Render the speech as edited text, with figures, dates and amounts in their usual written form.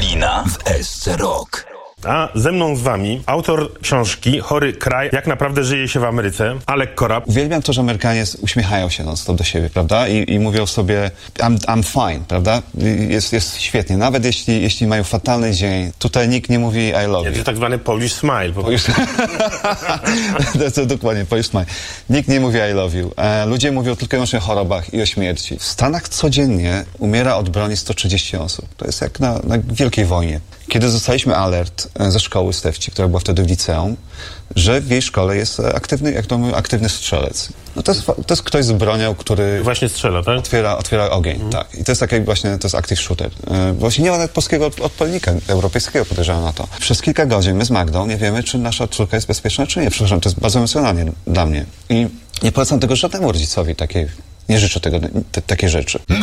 Halina w SC Rock. A ze mną z wami autor książki Chory kraj, jak naprawdę żyje się w Ameryce, Alek Korab. Uwielbiam to, że Amerykanie uśmiechają się non-stop do siebie, prawda? I mówią sobie I'm fine, prawda? Jest świetnie. Nawet jeśli mają fatalny dzień, tutaj nikt nie mówi I love you. To tak zwany Polish smile. To dokładnie, Polish smile. Nikt nie mówi I love you. Ludzie mówią tylko i wyłącznie o chorobach i o śmierci. W Stanach codziennie umiera od broni 130 osób. To jest jak na wielkiej wojnie. Kiedy dostaliśmy alert ze szkoły Stefci, która była wtedy w liceum, że w jej szkole jest aktywny strzelec. No to jest ktoś z bronią, który... Właśnie strzela, tak? Otwiera ogień, tak. I to jest taki właśnie, to jest active shooter. Właśnie nie ma nawet polskiego odpowiednika europejskiego, podejrzewam na to. Przez kilka godzin my z Magdą nie wiemy, czy nasza córka jest bezpieczna, czy nie. Przepraszam, to jest bardzo emocjonalnie dla mnie. I nie polecam tego żadnemu rodzicowi takiej. Nie życzę takiej rzeczy.